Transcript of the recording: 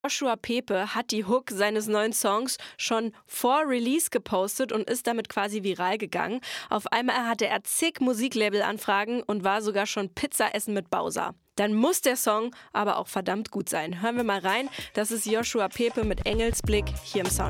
Joshua Pepe hat die Hook seines neuen Songs schon vor Release gepostet und ist damit quasi viral gegangen. Auf einmal hatte er zig Musiklabel-Anfragen und war sogar schon Pizza essen mit Bowser. Dann muss der Song aber auch verdammt gut sein. Hören wir mal rein. Das ist Joshua Pepe mit Engelsblick hier im Sound.